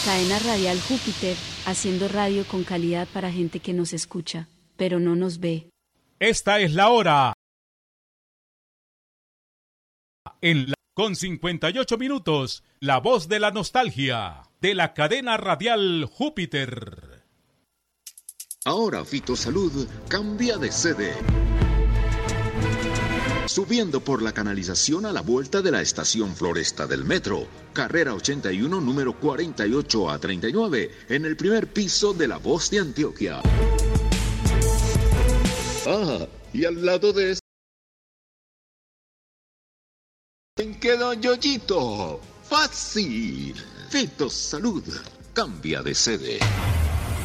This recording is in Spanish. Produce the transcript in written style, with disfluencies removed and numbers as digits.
Cadena Radial Júpiter, haciendo radio con calidad para gente que nos escucha, pero no nos ve. Esta es la hora. Con 58 minutos, la voz de la nostalgia, de la cadena radial Júpiter. Ahora Fito Salud cambia de sede. Subiendo por la canalización a la vuelta de la estación Floresta del Metro, carrera 81, número 48 a 39, en el primer piso de La Voz de Antioquia. Ah, y al lado de eso, ¿en qué, don Yoyito? ¡Fácil! Fito Salud cambia de sede.